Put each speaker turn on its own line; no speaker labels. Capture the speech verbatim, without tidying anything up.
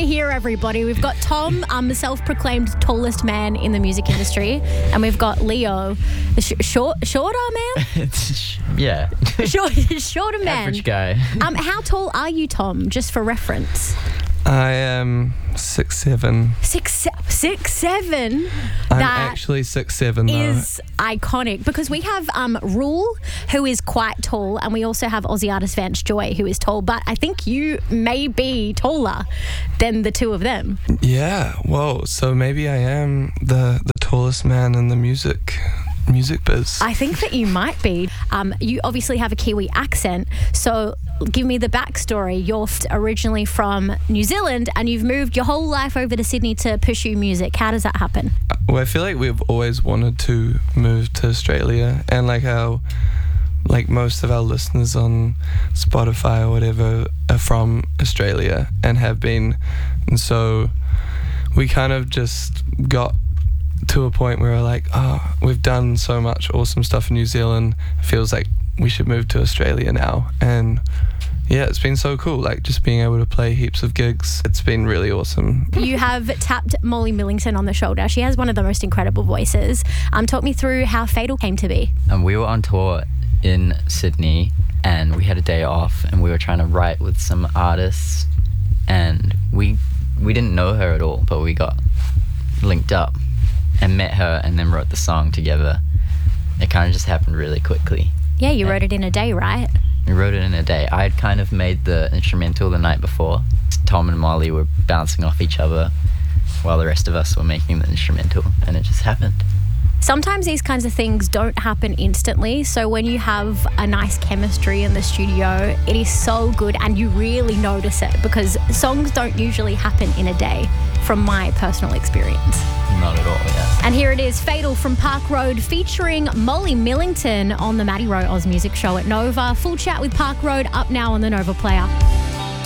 here, everybody. We've got Tom, um, the self-proclaimed tallest man in the music industry, and we've got Leo, the sh- short, shorter man?
yeah.
Short, shorter man.
Average guy.
um, how tall are you, Tom, just for reference?
I am six seven.
Six, se- six seven.
I'm
That
actually six seven though.
is iconic because we have um, Rule, who is quite tall, and we also have Aussie artist Vance Joy, who is tall. But I think you may be taller than the two of them.
Yeah, well, so maybe I am the, the tallest man in the music music biz.
I think that you might be. Um, you obviously have a Kiwi accent, so give me the backstory. You're f- originally from New Zealand and you've moved your whole life over to Sydney to pursue music. How does that happen?
Well, I feel like we've always wanted to move to Australia, and like how like most of our listeners on Spotify or whatever are from Australia and have been, and so we kind of just got to a point where we're like, oh, we've done so much awesome stuff in New Zealand, it feels like we should move to Australia now. And yeah, it's been so cool, like just being able to play heaps of gigs. It's been really awesome.
You have tapped Molly Millington on the shoulder. She has one of the most incredible voices. Um, talk me through how Fatal came to be.
And we were on tour in Sydney and we had a day off and we were trying to write with some artists, and we we didn't know her at all, but we got linked up and met her and then wrote the song together. It kind of just happened really quickly.
Yeah, you wrote it in a day, right?
We wrote it in a day. I had kind of made the instrumental the night before. Tom and Molly were bouncing off each other while the rest of us were making the instrumental, and it just happened.
Sometimes these kinds of things don't happen instantly, so when you have a nice chemistry in the studio, it is so good and you really notice it, because songs don't usually happen in a day, from my personal experience.
Not at all, yeah.
And here it is, Fatal from Park Road, featuring Molly Millington on the Maddie Rowe Oz Music Show at Nova. Full chat with Park Road up now on the Nova Player.